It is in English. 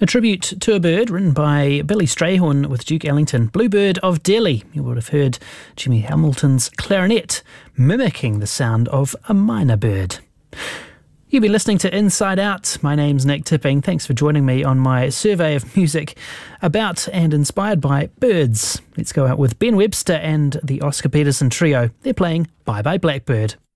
A tribute to a bird written by Billy Strayhorn with Duke Ellington, Bluebird of Delhi. You would have heard Jimmy Hamilton's clarinet mimicking the sound of a minor bird. You've been listening to Inside Out. My name's Nick Tipping. Thanks for joining me on my survey of music about and inspired by birds. Let's go out with Ben Webster and the Oscar Peterson Trio. They're playing Bye Bye Blackbird.